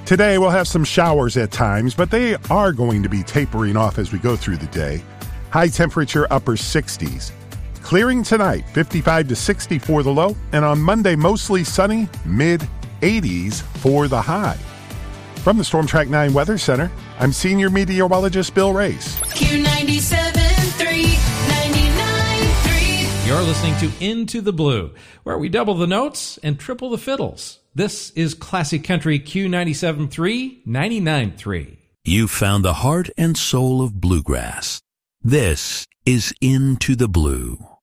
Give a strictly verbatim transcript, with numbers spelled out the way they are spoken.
Today we'll have some showers at times, but they are going to be tapering off as we go through the day. High temperature upper sixties. Clearing tonight, fifty-five to sixty for the low, and on Monday mostly sunny, mid eighties for the high. From the Storm Track nine Weather Center, I'm Senior Meteorologist Bill Race. Q ninety-seven point three, ninety-nine point three. You're listening to Into the Blue, where we double the notes and triple the fiddles. This is Classic Country Q ninety-seven point three, ninety-nine point three. You found the heart and soul of bluegrass. This is Into the Blue.